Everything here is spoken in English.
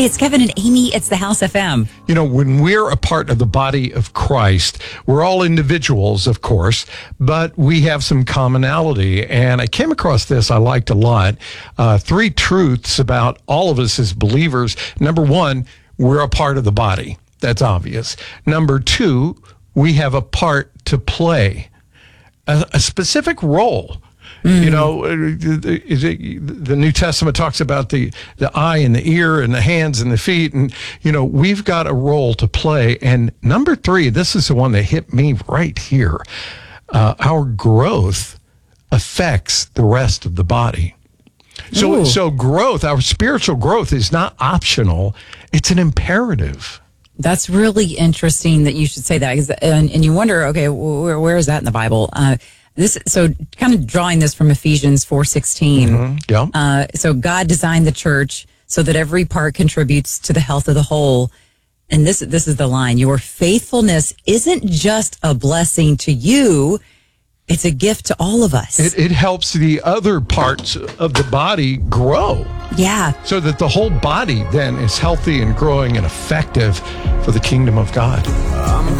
it's Kevin and Amy. It's the House FM. You know, when we're a part of the body of Christ, we're all individuals, of course, but we have some commonality. And I came across this I liked a lot. 3 truths about all of us as believers. Number 1, we're a part of the body. That's obvious. Number 2, we have a part to play, a specific role. You know, the New Testament talks about the eye and the ear and the hands and the feet. And, you know, we've got a role to play. And number 3, this is the one that hit me right here. Our growth affects the rest of the body. So growth, our spiritual growth is not optional. It's an imperative. That's really interesting that you should say that. And you wonder, okay, where is that in the Bible? So kind of drawing this from Ephesians 4:16. Mm-hmm. Yeah. So God designed the church so that every part contributes to the health of the whole. And this is the line. Your faithfulness isn't just a blessing to you. It's a gift to all of us. It helps the other parts of the body grow. Yeah. So that the whole body then is healthy and growing and effective for the kingdom of God.